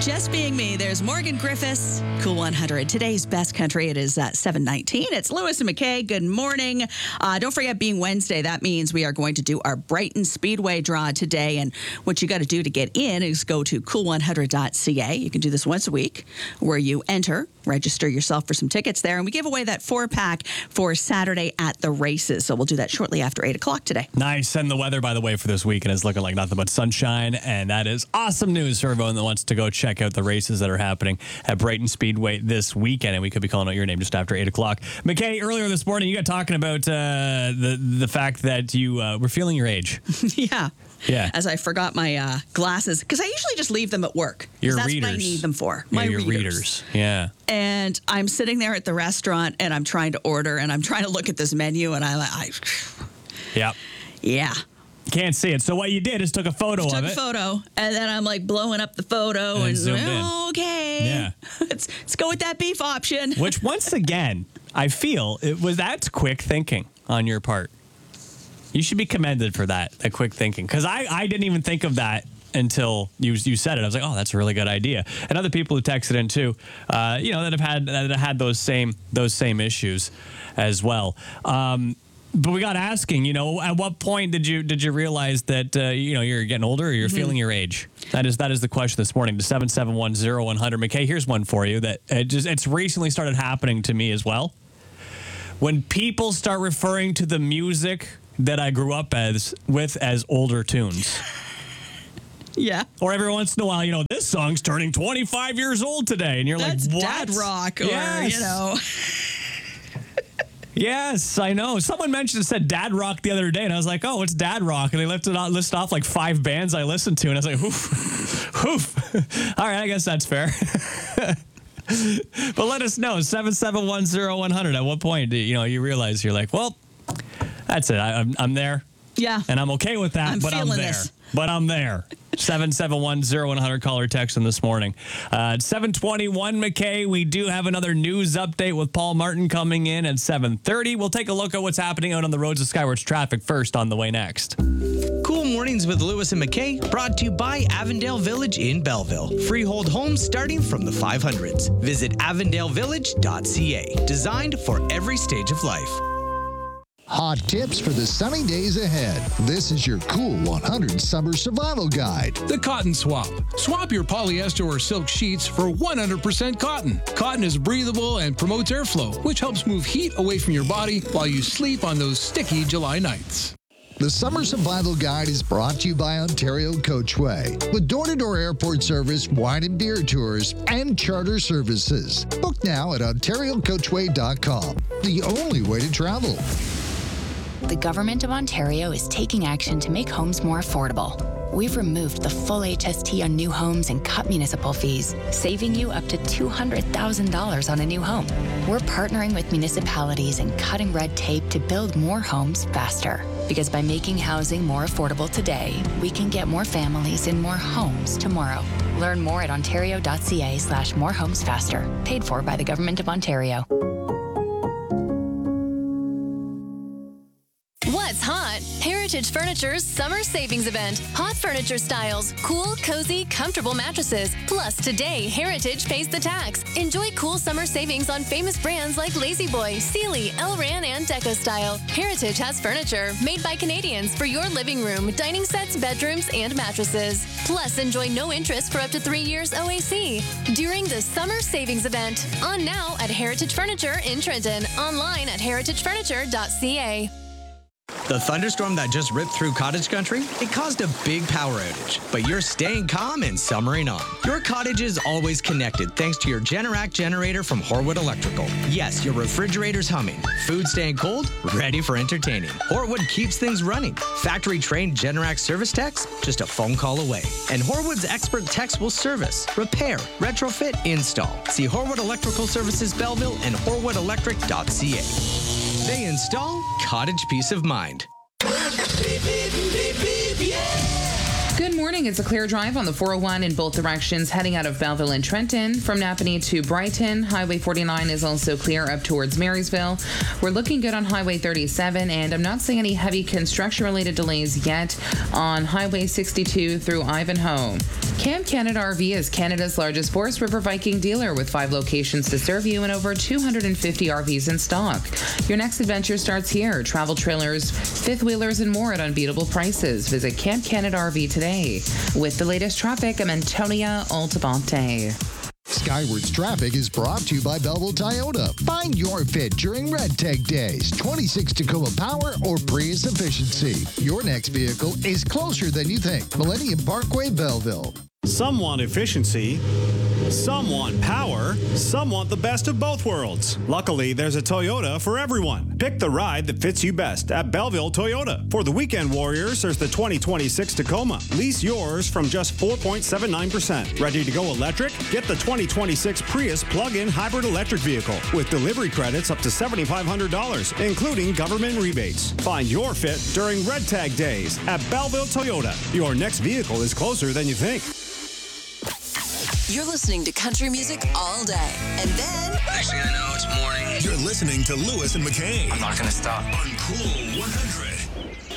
Just being me. There's Morgan Griffiths, Cool 100. Today's best country. It is 7:19. It's Lewis and McKay. Good morning. Don't forget, being Wednesday, that means we are going to do our Brighton Speedway draw today. And what you got to do to get in is go to cool100.ca. You can do this once a week, where you enter, register yourself for some tickets there, and we give away that 4-pack for Saturday at the races. So we'll do that shortly after 8 o'clock today. Nice. And the weather, by the way, for this weekend is looking like nothing but sunshine, and that is awesome news for everyone that wants to go check out the races that are happening at Brighton Speedway this weekend. And we could be calling out your name just after 8 o'clock. McKay, earlier this morning, you got talking about the fact that you were feeling your age. Yeah. Yeah. As I forgot my glasses, because I usually just leave them at work. Your that's readers. what I need them for. Yeah, my your readers. Yeah. And I'm sitting there at the restaurant, and I'm trying to order, and I'm trying to look at this menu, and Yep. Yeah. Can't see it. So what you did is took a photo of it. Took a photo, and then I'm like blowing up the photo and zoomed in. Okay. Yeah. Let's go with that beef option. Which, once again, I feel that's quick thinking on your part. You should be commended for that quick thinking, because I didn't even think of that until you said it. I was like, oh, that's a really good idea. And other people who texted in too, that have had those same issues as well. But we got asking, at what point did you realize that you're getting older, or you're feeling your age? That is the question this morning. To 7710100. McKay, here's one for you that it's recently started happening to me as well. When people start referring to the music that I grew up with as older tunes. Yeah. Or every once in a while, this song's turning 25 years old today. And you're That's like, what? dad rock, or, Yes. Yes, I know. Someone said dad rock the other day, and I was like, oh, it's dad rock. And they listed off like 5 bands I listened to, and I was like, oof. All right, I guess that's fair. But let us know, 7710100. At what point do you realize you're like, well, that's it. I'm there. Yeah. And I'm okay with that, but I'm there. This. But I'm there. 7710100, caller text in this morning. 721, McKay, we do have another news update with Paul Martin coming in at 7:30. We'll take a look at what's happening out on the roads of Skywards traffic first on the way next. Cool Mornings with Lewis and McKay, brought to you by Avondale Village in Belleville. Freehold homes starting from the 500s. Visit avondalevillage.ca. Designed for every stage of life. Hot tips for the sunny days ahead. This is your Cool 100 Summer Survival Guide. The Cotton Swap. Swap your polyester or silk sheets for 100% cotton. Cotton is breathable and promotes airflow, which helps move heat away from your body while you sleep on those sticky July nights. The Summer Survival Guide is brought to you by Ontario Coachway, with door-to-door airport service, wine and beer tours, and charter services. Book now at ontariocoachway.com. The only way to travel. The Government of Ontario is taking action to make homes more affordable. We've removed the full HST on new homes and cut municipal fees, saving you up to $200,000 on a new home. We're partnering with municipalities and cutting red tape to build more homes faster. Because by making housing more affordable today, we can get more families in more homes tomorrow. Learn more at ontario.ca/morehomesfaster. Paid for by the Government of Ontario. What's hot? Heritage Furniture's summer savings event. Hot furniture styles, cool, cozy, comfortable mattresses. Plus, today, Heritage pays the tax. Enjoy cool summer savings on famous brands like La-Z-Boy, Sealy, Elran, and Deco Style. Heritage has furniture made by Canadians for your living room, dining sets, bedrooms, and mattresses. Plus, enjoy no interest for up to 3 years OAC during the summer savings event. On now at Heritage Furniture in Trenton. Online at heritagefurniture.ca. The thunderstorm that just ripped through cottage country, it caused a big power outage, but you're staying calm and summering on. Your cottage is always connected thanks to your Generac generator from Horwood Electrical. Yes, your refrigerator's humming, food staying cold, ready for entertaining. Horwood keeps things running. Factory-trained Generac service techs, just a phone call away. And Horwood's expert techs will service, repair, retrofit, install. See Horwood Electrical Services Belleville and horwoodelectric.ca. They install cottage peace of mind. Good morning. It's a clear drive on the 401 in both directions heading out of Belleville and Trenton. From Napanee to Brighton, Highway 49 is also clear up towards Marysville. We're looking good on Highway 37, and I'm not seeing any heavy construction-related delays yet on Highway 62 through Ivanhoe. Camp Canada RV is Canada's largest Forest River Viking dealer with 5 locations to serve you and over 250 RVs in stock. Your next adventure starts here. Travel trailers, fifth wheelers, and more at unbeatable prices. Visit Camp Canada RV today. With the latest traffic, I'm Antonia Altabante. Skywards Traffic is brought to you by Belleville Toyota. Find your fit during Red Tag Days. 26 Tacoma Power or Prius Efficiency. Your next vehicle is closer than you think. Millennium Parkway, Belleville. Some want efficiency, some want power, some want the best of both worlds. Luckily, there's a Toyota for everyone. Pick the ride that fits you best at Belleville Toyota. For the weekend warriors, there's the 2026 Tacoma. Lease yours from just 4.79%. Ready to go electric? Get the 2026 Prius plug-in hybrid electric vehicle with delivery credits up to $7,500, including government rebates. Find your fit during Red Tag Days at Belleville Toyota. Your next vehicle is closer than you think. You're listening to country music all day. And then... Next thing I know, it's morning. You're listening to Lewis and McKay. I'm not going to stop. On Cool 100.